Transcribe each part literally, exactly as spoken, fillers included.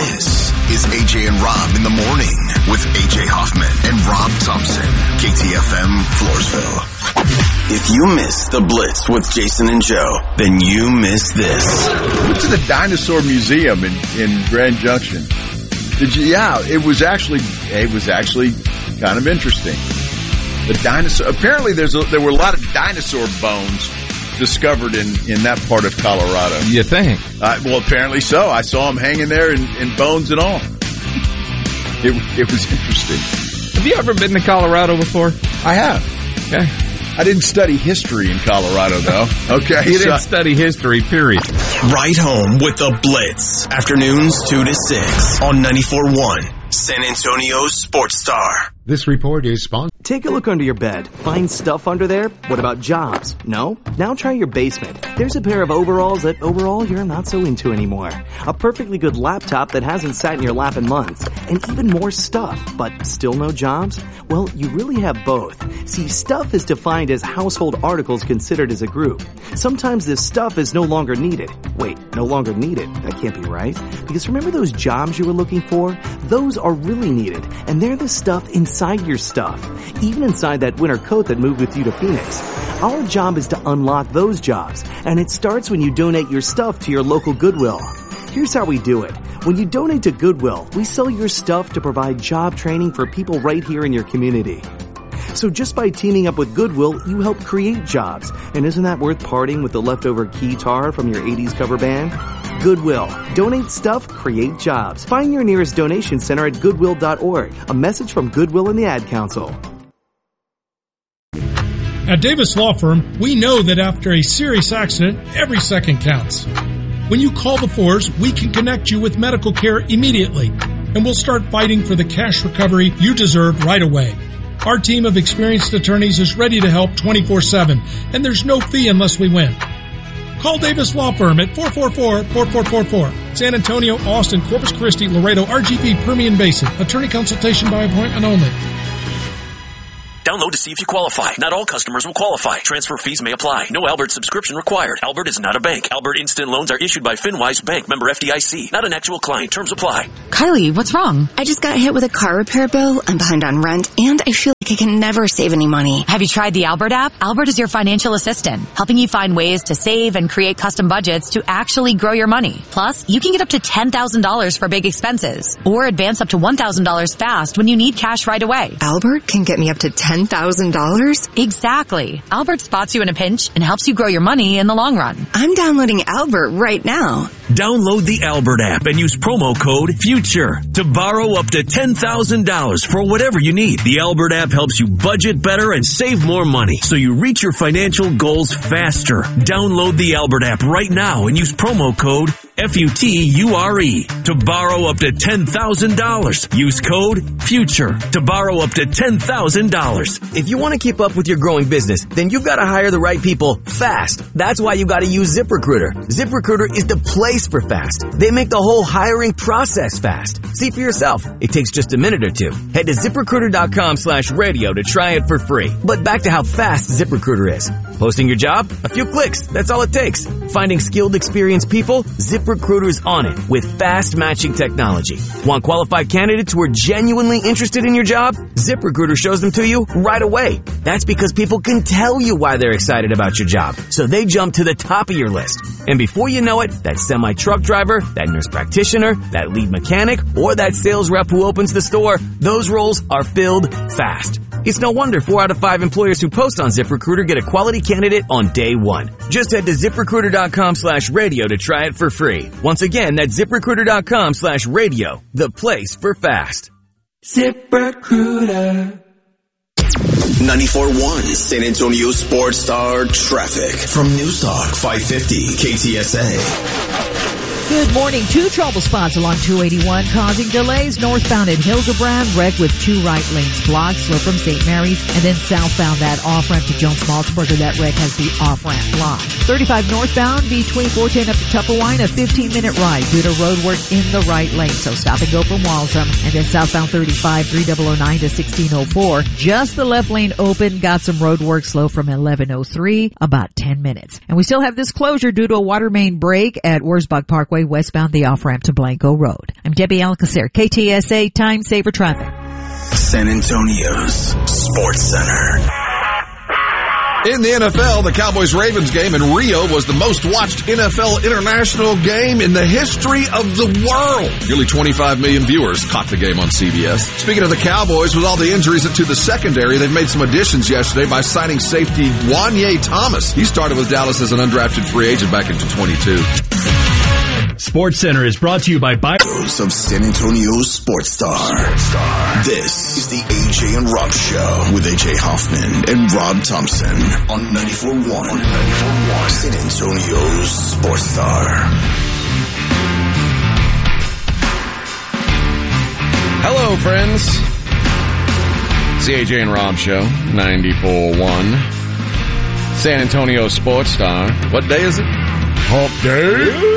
This is A J and Rob in the morning with A J Hoffman and Rob Thompson. K T F M, Floresville. If you miss the Blitz with Jason and Joe, then you miss this. Went to the Dinosaur Museum in, in Grand Junction. Did you? Yeah, it was actually it was actually kind of interesting. The dinosaur. Apparently, there's a, there were a lot of dinosaur bones discovered in, in that part of Colorado. You think? Uh, well, apparently so. I saw them hanging there in, in bones and all. It it was interesting. Have you ever been to Colorado before? I have. Okay. I didn't study history in Colorado, though. Okay. You so. didn't study history, period. Right home with the Blitz. Afternoons two to six on ninety-four point one. San Antonio Sports Star. This report is sponsored. Take a look under your bed. Find stuff under there? What about jobs? No? Now try your basement. There's a pair of overalls that overall you're not so into anymore. A perfectly good laptop that hasn't sat in your lap in months. And even more stuff, but still no jobs? Well, you really have both. See, stuff is defined as household articles considered as a group. Sometimes this stuff is no longer needed. Wait, no longer needed? That can't be right. Because remember those jobs you were looking for? Those are really needed. And they're the stuff inside your stuff. Even inside that winter coat that moved with you to Phoenix. Our job is to unlock those jobs, and it starts when you donate your stuff to your local Goodwill. Here's how we do it. When you donate to Goodwill, we sell your stuff to provide job training for people right here in your community. So just by teaming up with Goodwill, you help create jobs. And isn't that worth parting with the leftover keytar from your eighties cover band? Goodwill. Donate stuff, create jobs. Find your nearest donation center at goodwill dot org. A message from Goodwill and the Ad Council. At Davis Law Firm, we know that after a serious accident, every second counts. When you call the Fours, we can connect you with medical care immediately, and we'll start fighting for the cash recovery you deserve right away. Our team of experienced attorneys is ready to help twenty-four seven, and there's no fee unless we win. Call Davis Law Firm at four four four, four four four four. San Antonio, Austin, Corpus Christi, Laredo, R G V, Permian Basin. Attorney consultation by appointment only. Download to see if you qualify. Not all customers will qualify. Transfer fees may apply. No Albert subscription required. Albert is not a bank. Albert Instant Loans are issued by FinWise Bank, member F D I C. Not an actual client. Terms apply. Kylie, what's wrong? I just got hit with a car repair bill. I'm behind on rent, and I feel like I can never save any money. Have you tried the Albert app? Albert is your financial assistant, helping you find ways to save and create custom budgets to actually grow your money. Plus, you can get up to ten thousand dollars for big expenses, or advance up to one thousand dollars fast when you need cash right away. Albert can get me up to ten thousand dollars? Exactly. Albert spots you in a pinch and helps you grow your money in the long run. I'm downloading Albert right now. Download the Albert app and use promo code FUTURE to borrow up to ten thousand dollars for whatever you need. The Albert app helps you budget better and save more money so you reach your financial goals faster. Download the Albert app right now and use promo code F U T U R E to borrow up to ten thousand dollars. Use code FUTURE to borrow up to ten thousand dollars. If you want to keep up with your growing business, then you've got to hire the right people fast. That's why you got to use ZipRecruiter. ZipRecruiter is the place for fast. They make the whole hiring process fast. See for yourself. It takes just a minute or two. Head to ZipRecruiter.com slash radio to try it for free. But back to how fast ZipRecruiter is. Posting your job? A few clicks. That's all it takes. Finding skilled, experienced people? ZipRecruiter's on it with fast matching technology. Want qualified candidates who are genuinely interested in your job? ZipRecruiter shows them to you right away. That's because people can tell you why they're excited about your job. So they jump to the top of your list. And before you know it, that semi-truck driver, that nurse practitioner, that lead mechanic, or that sales rep who opens the store, those roles are filled fast. It's no wonder four out of five employers who post on ZipRecruiter get a quality candidate on day one. Just head to ZipRecruiter.com slash radio to try it for free. Once again, that's ZipRecruiter.com slash radio, the place for fast. ZipRecruiter. ninety-four point one San Antonio Sports Star traffic from Newstalk five fifty K T S A. Good morning. Two trouble spots along two eighty-one causing delays. Northbound at Hildebrand, wreck with two right lanes blocked. Slow from Saint Mary's. And then southbound that off-ramp to Jones-Maltsburger. That wreck has the off-ramp blocked. thirty-five northbound between four ten up to Tuppawine. A fifteen-minute ride due to road work in the right lane. So stop and go from Waltham. And then southbound thirty-five, three thousand nine to sixteen oh four. Just the left lane open. Got some road work slow from eleven oh three. About ten minutes. And we still have this closure due to a water main break at Wurzbach Parkway. Westbound the off-ramp to Blanco Road. I'm Debbie Alcacer, K T S A Time Saver Traffic. San Antonio's Sports Center. In the N F L, the Cowboys-Ravens game in Rio was the most watched N F L international game in the history of the world. Nearly twenty-five million viewers caught the game on C B S. Speaking of the Cowboys, with all the injuries to the secondary, they've made some additions yesterday by signing safety Wanye Thomas. He started with Dallas as an undrafted free agent back in twenty-two. Sports Center is brought to you by Bi- of San Antonio's Sports Star. This is the A J and Rob Show with A J Hoffman and Rob Thompson on ninety-four point one San Antonio's Sports Star. Hello, friends. It's the A J and Rob Show, ninety-four point one San Antonio Sports Star. What day is it? Hump Day.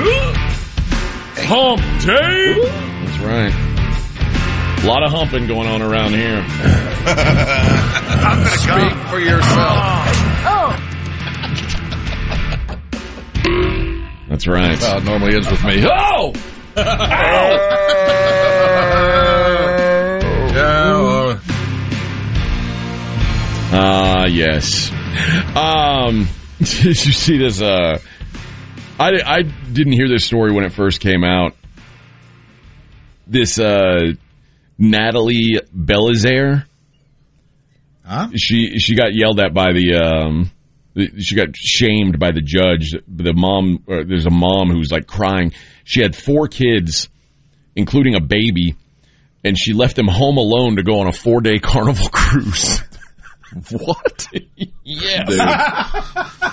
Hump Day. That's right. A lot of humping going on around here. I'm gonna Speak go. for yourself. Oh. That's right. That's how it normally ends with me. Oh! Ah, uh, yes. Um, did you see this? Uh, I, I didn't hear this story when it first came out. This uh, Natalie Belizaire. Huh? She she got yelled at by the. Um, she got shamed by the judge. The mom. Or there's a mom who's like crying. She had four kids, including a baby, and she left them home alone to go on a four-day Carnival cruise. What? Yeah.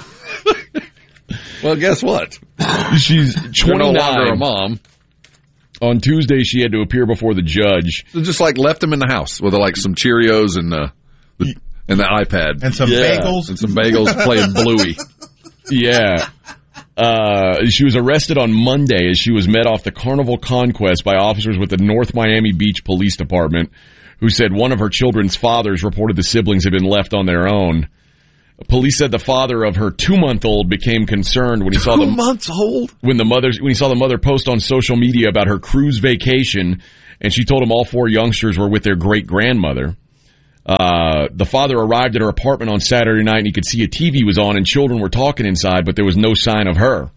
Well, guess what? She's twenty-nine. You're no longer a mom. On Tuesday, she had to appear before the judge. So just like left them in the house with like some Cheerios and uh, the and the iPad and some yeah. bagels and some bagels playing Bluey. Yeah. Uh, she was arrested on Monday as she was met off the Carnival Conquest by officers with the North Miami Beach Police Department, who said one of her children's fathers reported the siblings had been left on their own. Police said the father of her two-month-old became concerned when he saw the two months old when the mother when he saw the mother post on social media about her cruise vacation, and she told him all four youngsters were with their great-grandmother. Uh, the father arrived at her apartment on Saturday night, and he could see a T V was on and children were talking inside, but there was no sign of her.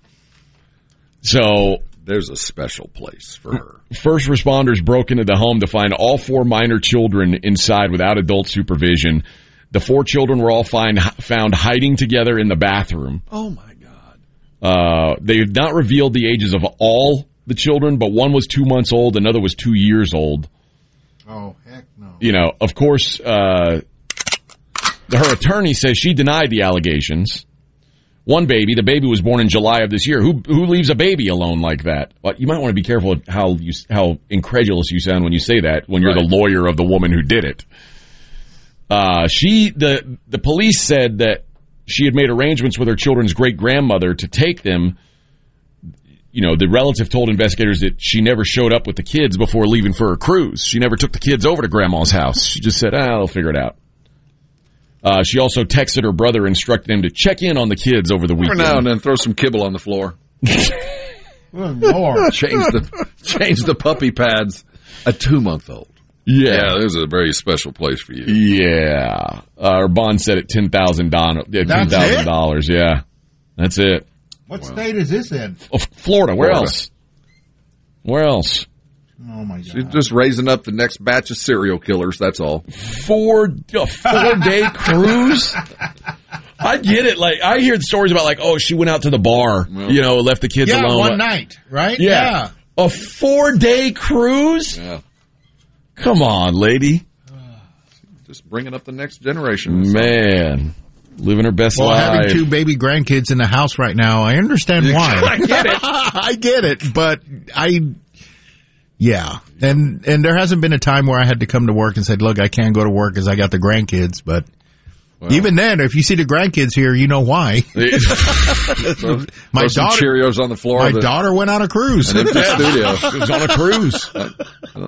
So there's a special place for her. First responders broke into the home to find all four minor children inside without adult supervision. The four children were all find, found hiding together in the bathroom. Oh, my God. Uh, they have not revealed the ages of all the children, but one was two months old, another was two years old. Oh, heck no. You know, of course, uh, her attorney says she denied the allegations. One baby, the baby was born in July of this year. Who who leaves a baby alone like that? Well, you might want to be careful of how you how incredulous you sound when you say that, when you're right. The lawyer of the woman who did it. Uh, she, the, the police said that she had made arrangements with her children's great-grandmother to take them. You know, the relative told investigators that she never showed up with the kids before leaving for her cruise. She never took the kids over to Grandma's house. She just said, ah, I'll figure it out. Uh, she also texted her brother, instructing him to check in on the kids over the weekend. Every now and then throw some kibble on the floor. Good Lord. Change the, change the puppy pads. A two-month-old. Yeah. Yeah, there's a very special place for you. Yeah. Uh, her bond set at ten thousand dollars. Yeah, ten thousand dollars, yeah. That's it. What wow. state is this in? Oh, Florida. Where Florida. else? Where else? Oh, my God. She's just raising up the next batch of serial killers, that's all. Four, a four-day cruise? I get it. Like, I hear stories about, like, oh, she went out to the bar, well, you know, left the kids yeah, alone. Yeah, one night, right? Yeah. yeah. A four-day cruise? Yeah. Come on, lady. Just bringing up the next generation. Man. Living her best well, life. Having two baby grandkids in the house right now, I understand why. I get it. I get it, but I, yeah. And and there hasn't been a time where I had to come to work and said, look, I can't go to work because I got the grandkids, but well, even then, if you see the grandkids here, you know why. throw, my throw daughter, some Cheerios on the floor. My that, daughter went on a cruise. An empty studio. She was on a cruise.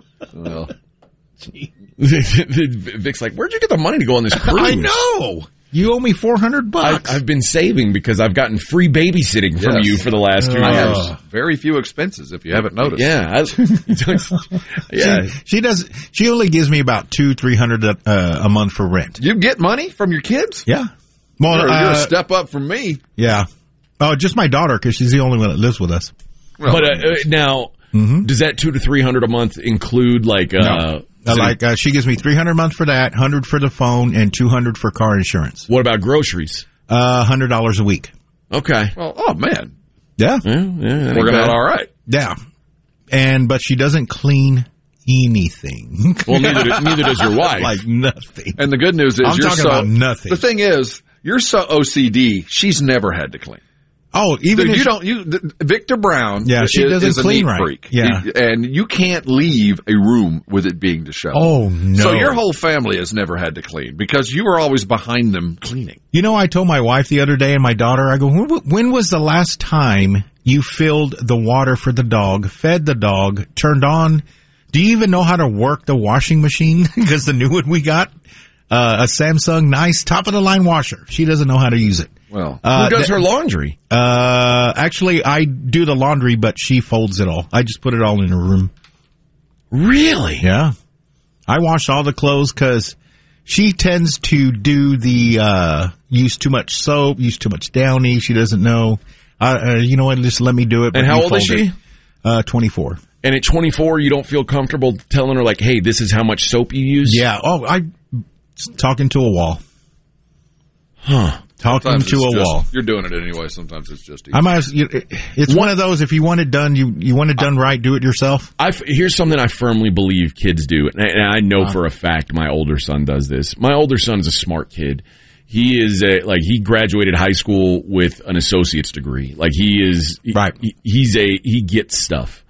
Well, Vic's like, where'd you get the money to go on this cruise? I know. You owe me four hundred bucks. I, I've been saving because I've gotten free babysitting from Yes. you for the last two I years. have very few expenses, if you haven't noticed. Yeah. I, yeah. She, she does. She only gives me about two, three hundred uh, a month for rent. You get money from your kids? Yeah. Well, you're, you're uh, a step up from me. Yeah. Oh, just my daughter because she's the only one that lives with us. Well, but uh, uh, now, mm-hmm. does that two to three hundred a month include like? Uh, no. Uh, like uh, she gives me three hundred a month for that, hundred for the phone, and two hundred for car insurance. What about groceries? Uh, hundred dollars a week. Okay. Well, oh man. Yeah. Yeah. yeah Working out all right. Yeah. And but she doesn't clean anything. Well, neither do, neither does your wife. Like nothing. And the good news is I'm you're talking so about nothing. The thing is, you're so O C D. She's never had to clean. Oh, even Dude, if you don't. You th- Victor Brown. Yeah, she is, doesn't is a clean neat right. freak. Yeah. He- and you can't leave a room with it being disheveled. Oh no! So your whole family has never had to clean because you were always behind them cleaning. You know, I told my wife the other day and my daughter, I go, when, when was the last time you filled the water for the dog, fed the dog, turned on? Do you even know how to work the washing machine? Because the new one we got, uh, a Samsung, nice top of the line washer. She doesn't know how to use it. Well, uh, who does th- her laundry? Uh, actually, I do the laundry, but she folds it all. I just put it all in her room. Really? Yeah. I wash all the clothes because she tends to do the, uh, use too much soap, use too much Downy. She doesn't know. Uh, uh, you know what? Just let me do it. And how old is she? It. Uh, twenty-four. And at twenty-four, you don't feel comfortable telling her, like, hey, this is how much soap you use? Yeah. Oh, I talking to a wall. Huh. Talking Sometimes to it's a just- wall. You're doing it anyway. Sometimes it's just easy. I might. You, it's one of those. If you want it done, you you want it done right. Do it yourself. I here's something I firmly believe kids do, and I, and I know Uh. for a fact my older son does this. My older son is a smart kid. He is a, like he graduated high school with an associate's degree. Like he is right. He, he's a he gets stuff,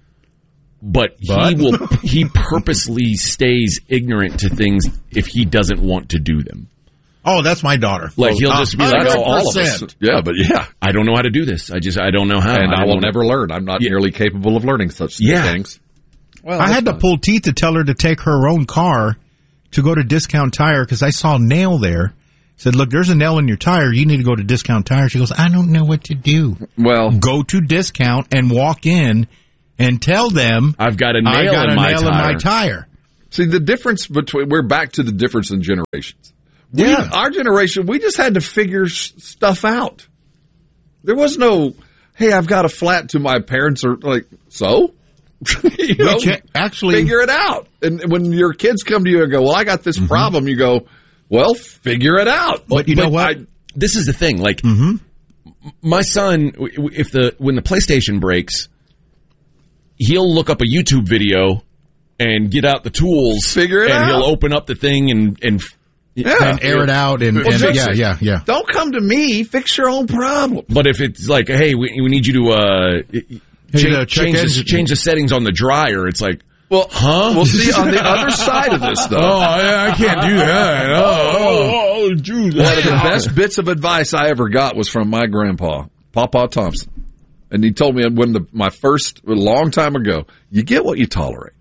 but, But? he will he purposely stays ignorant to things if he doesn't want to do them. Oh, that's my daughter. Like he'll just be like, "Oh, all of us." Yeah, but yeah, I don't know how to do this. I just I don't know how, and I, don't will wanna- never learn. I'm not Yeah. nearly capable of learning such Yeah. things. Well, I that's had to fine. pull teeth to tell her to take her own car to go to Discount Tire because I saw a nail there. Said, look, there's a nail in your tire. You need to go to Discount Tire. She goes, I don't know what to do. Well, go to Discount and walk in and tell them I've got a nail, I got in, a my nail in my tire. See, the difference between, we're back to the difference in generations. We, Yeah. Our generation, we just had to figure s- stuff out. There was no, hey, I've got a flat to my parents, or like, so? you know, Which actually- figure it out. And when your kids come to you and go, well, I got this problem, you go, well, figure it out. But you know what? I, this is the thing. Like, Mm-hmm. my son, if the when the PlayStation breaks, he'll look up a YouTube video and get out the tools, Figure it and out. he'll open up the thing and and Yeah. And air it out. And, Well, and fix yeah, it. yeah, yeah. Don't come to me. Fix your own problem. But if it's like, hey, we, we need you to uh, change, uh, check change, the, engine. change the settings on the dryer, it's like, Well, huh? We'll see on the other side of this, though. Oh, I, I can't do that. Oh, oh, oh, Jude. One of the best bits of advice I ever got was from my grandpa, Papa Thompson. And he told me when the, my first, a long time ago, you get what you tolerate.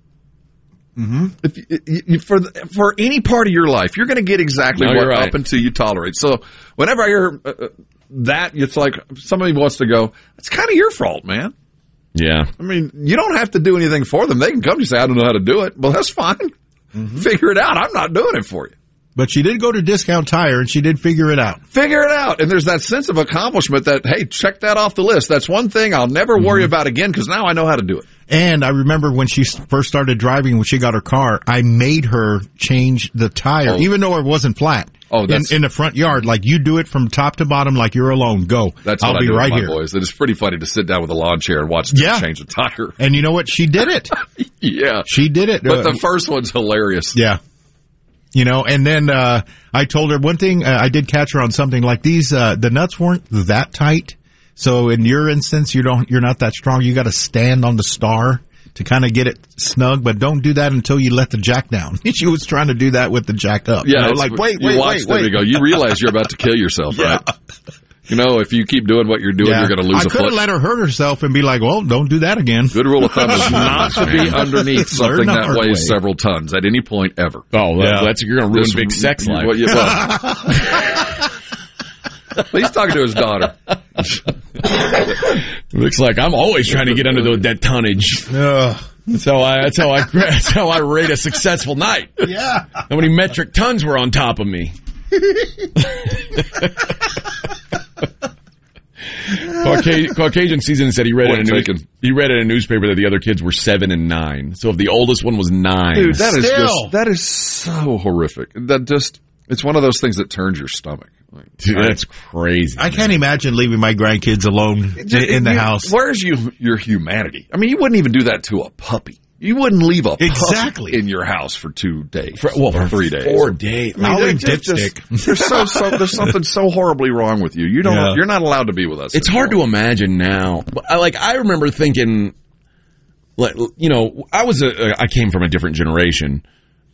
Mm-hmm. If you, you, you, for the, for any part of your life, you're going to get exactly No, what you're right. up until you tolerate. So whenever I hear uh, uh, that, it's like somebody wants to go, it's kind of your fault, man. Yeah. I mean, you don't have to do anything for them. They can come to you and say, I don't know how to do it. Well, that's fine. Mm-hmm. Figure it out. I'm not doing it for you. But she did go to Discount Tire and she did figure it out. Figure it out. And there's that sense of accomplishment that, hey, check that off the list. That's one thing I'll never Mm-hmm. worry about again because now I know how to do it. And I remember when she first started driving, when she got her car, I made her change the tire, Oh. even though it wasn't flat. Oh, in, that's- in the front yard. Like, you do it from top to bottom like you're alone. Go. That's I'll what be I do right with my here. boys. It's pretty funny to sit down with a lawn chair and watch them Yeah. change a tire. And you know what? She did it. Yeah. She did it. But Uh, the first one's hilarious. Yeah. You know, and then uh I told her one thing, uh, I did catch her on something like these, uh the nuts weren't that tight. So in your instance, you don't, you're not that strong. You got to stand on the star to kind of get it snug, but don't do that until you let the jack down. She was trying to do that with the jack up. Yeah. You know, it's- like, wait, you wait, watch wait, them wait. and go, you realize you're about to kill yourself, Yeah. right? You know, if you keep doing what you're doing, Yeah. you're going to lose I a could foot. have let her hurt herself and be like, well, don't do that again. Good rule of thumb is not to be underneath something Learn the that hard weighs way. several tons at any point ever. Oh, Yeah. that's you're going to ruin This- Big Sex life. Well, yeah, well. He's talking to his daughter. Looks like I'm always trying to get under the, that tonnage. Ugh. That's how I. That's how I. That's how I rate a successful night. Yeah. How many metric tons were on top of me? Caucasian, Caucasian season said he read in a Point news, taken. he read in a newspaper that the other kids were seven and nine. So if the oldest one was nine, Dude, that is Still. just that is so horrific. That just it's one of those things that turns your stomach. Like, dude, that's crazy. I can't imagine leaving my grandkids alone in, in the You- house. Where's you, your humanity? I mean, you wouldn't even do that to a puppy. You wouldn't leave a puppy Exactly. in your house for two days. For, well, or for three days. four days. I mean, Howling they're just- just- dipstick. There's so, so there's something so horribly wrong with you. You don't. Yeah. You're not allowed to be with us. It's hard to imagine now. But I, like I remember thinking, like you know, I was a I came from a different generation,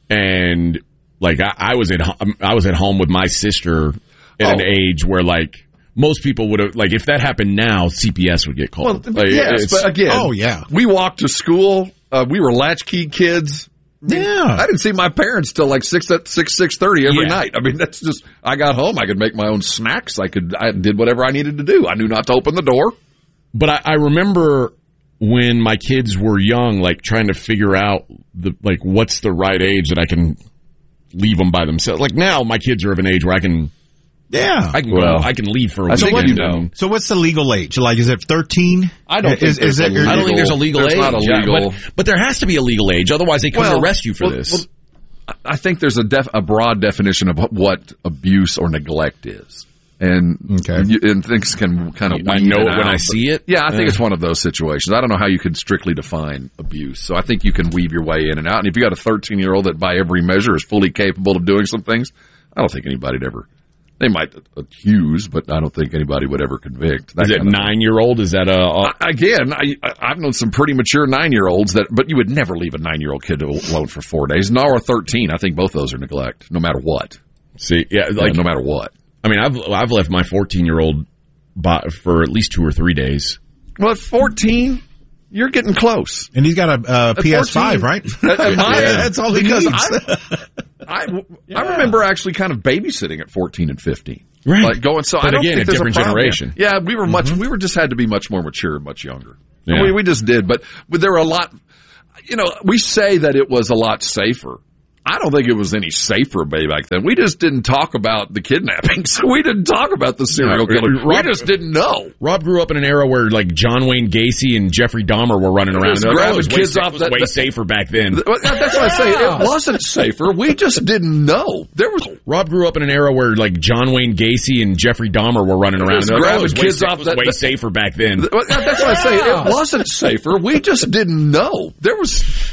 and like I, I was at ho- I was at home with my sister at an Oh. age where like most people would have like if that happened now, C P S would get called. Well, Like, yes, it's- but again, Oh, yeah. we walked to school. Uh, we were latchkey kids. Yeah. I didn't see my parents till like six at six six thirty every Yeah. night. I mean, that's just. I got home. I could make my own snacks. I could. I did whatever I needed to do. I knew not to open the door. But I, I remember when my kids were young, like trying to figure out the like what's the right age that I can leave them by themselves. Like now, my kids are of an age where I can. Yeah. I can Well, go. I can leave for a I think weekend. you know. and- So what's the legal age? Like, is it thirteen? I don't think Is, there's is a it, legal- I don't think there's a legal There's age. not a yeah, legal- but, but there has to be a legal age. Otherwise, they come to arrest you for well, this. well, I think there's a def, a broad definition of what abuse or neglect is, and Okay. you, and things can kind of. I know it when I see it. Yeah, I think Uh. it's one of those situations. I don't know how you could strictly define abuse, so I think you can weave your way in and out. And if you got a thirteen year old that, by every measure, is fully capable of doing some things, I don't think anybody'd ever. They might accuse, but I don't think anybody would ever convict. That Is it kind of- nine year old? Is that a? a I- Again, I, I- I've known some pretty mature nine-year-olds that, but you would never leave a nine-year-old kid alone for four days. Nor a thirteen. I think both those are neglect, no matter what. see, yeah, like no matter what. I mean, I've I've left my fourteen year old for at least two or three days. Well, at fourteen, you're getting close. And he's got a uh, P S five, right? At- at my- Yeah, that's all he because needs. I, I, I remember actually kind of babysitting at fourteen and fifteen. Right. Like going, so But I don't again, think a there's different a problem. generation. Yeah, we were much, we were just had to be much more mature and much younger. Yeah. We, we just did, but, but there were a lot, you know, we say that it was a lot safer. I don't think it was any safer way back then. We just didn't talk about the kidnappings. We didn't talk about the serial Yeah, killer. Rob- we just didn't know. Rob grew up in an era where like John Wayne Gacy and Jeffrey Dahmer were running around. Just Oh, it grabbing was way, kids sa- off it was that- way that- safer back then. Well, That's what I say. It wasn't safer. We just didn't know. There was Rob grew up in an era where like John Wayne Gacy and Jeffrey Dahmer were running around. Just Oh, it grabbing was way, kids sa- off it was that- way that- safer back then. Well, that's what I say. It wasn't safer. We just didn't know. There was